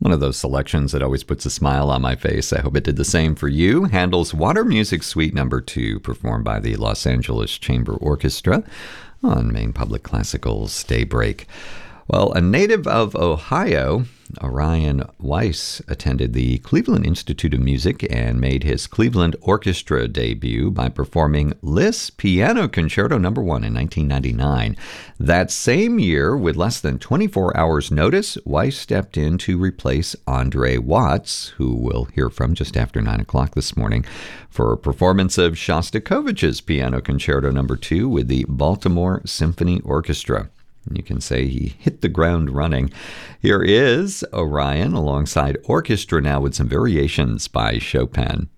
One of those selections that always puts a smile on my face. I hope it did the same for you. Handel's Water Music Suite No. 2, performed by the Los Angeles Chamber Orchestra on Maine Public Classical's Daybreak. Well, a native of Ohio, Orion Weiss attended the Cleveland Institute of Music and made his Cleveland Orchestra debut by performing Liszt Piano Concerto No. 1 in 1999. That same year, with less than 24 hours' notice, Weiss stepped in to replace Andre Watts, who we'll hear from just after 9 o'clock this morning, for a performance of Shostakovich's Piano Concerto No. 2 with the Baltimore Symphony Orchestra. You can say he hit the ground running. Here is Orion alongside orchestra now with some variations by Chopin.